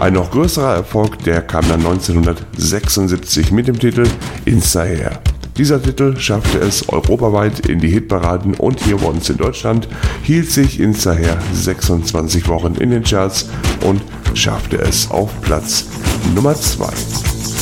Ein noch größerer Erfolg, der kam dann 1976 mit dem Titel Insta Hair. Dieser Titel schaffte es europaweit in die Hitparaden und hier bei uns in Deutschland hielt sich Insta Hair 26 Wochen in den Charts und schaffte es auf Platz Nummer 2.